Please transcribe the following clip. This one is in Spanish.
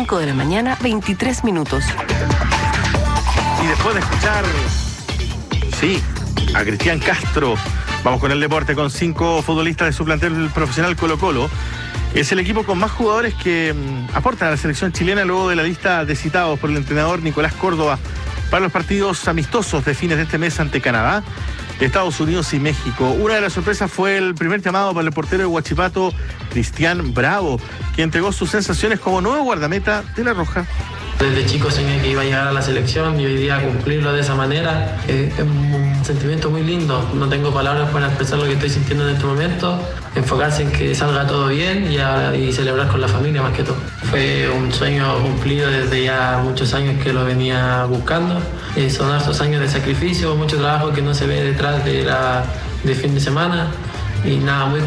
5 de la mañana, 23 minutos. Y después de escuchar, a Cristian Castro, vamos con el deporte con 5 futbolistas de su plantel profesional Colo-Colo. Es el equipo con más jugadores que aportan a la selección chilena luego de la lista de citados por el entrenador Nicolás Córdoba para los partidos amistosos de fines de este mes ante Canadá, Estados Unidos y México. Una de las sorpresas fue el primer llamado para el portero de Huachipato, Cristian Bravo, que entregó sus sensaciones como nuevo guardameta de La Roja. Desde chico soñé que iba a llegar a la selección y hoy día cumplirlo de esa manera es un sentimiento muy lindo. No tengo palabras para expresar lo que estoy sintiendo en este momento. Enfocarse en que salga todo bien y celebrar con la familia más que todo. Fue un sueño cumplido desde ya muchos años que lo venía buscando. Son hartos años de sacrificio, mucho trabajo que no se ve detrás de fin de semana y nada, muy